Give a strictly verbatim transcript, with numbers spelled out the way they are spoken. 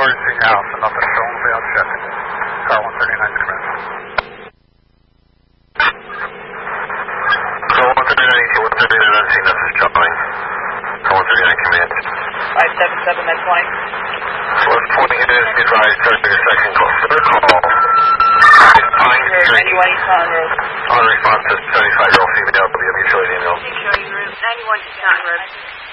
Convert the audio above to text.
Forestry House, and nothing showing failed check. Car one thirty-nine command. Car one thirty-nine, one thirty-nine, unseen, this is Charlie. Car one thirty-nine command. five seven seven, that's twenty. West twenty is advised, starting your second call. Third call. Pine Street. ninety-one East Mountain Road. On response to seventy-five-year-old female, W B utility email. ninety-one East Mountain Road.